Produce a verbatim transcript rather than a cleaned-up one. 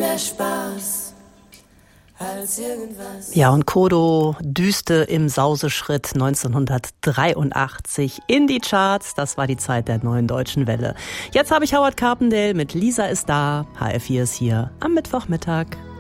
mehr Spaß als irgendwas. Ja, und Kodo düste im Sauseschritt neunzehnhundertdreiundachtzig in die Charts. Das war die Zeit der neuen deutschen Welle. Jetzt habe ich Howard Carpendale mit Lisa ist da. H R vier ist hier am Mittwochmittag.